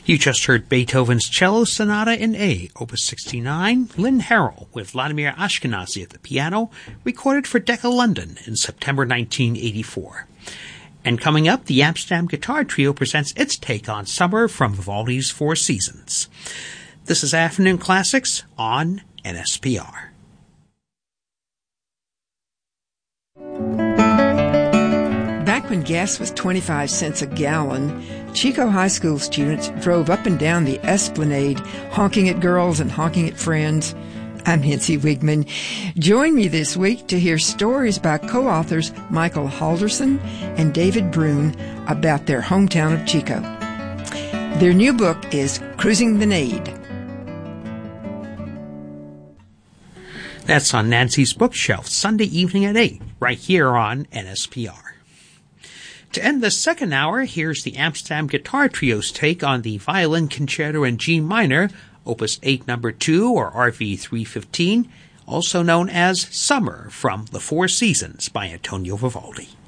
You just heard Beethoven's Cello Sonata in A, Opus 69, Lynn Harrell with Vladimir Ashkenazy at the piano, recorded for Decca London in September 1984. And coming up, the Amsterdam Guitar Trio presents its take on summer from Vivaldi's Four Seasons. This is Afternoon Classics on NSPR. Back when gas was 25 cents a gallon, Chico High School students drove up and down the Esplanade, honking at girls and honking at friends. I'm Nancy Wigman. Join me this week to hear stories by co-authors Michael Halderson and David Brune about their hometown of Chico. Their new book is Cruising the Nade. That's on Nancy's Bookshelf, Sunday evening at 8, right here on NSPR. To end the second hour, here's the Amsterdam Guitar Trio's take on the Violin Concerto in G minor, Opus 8 No. 2 or RV 315, also known as Summer from the Four Seasons by Antonio Vivaldi.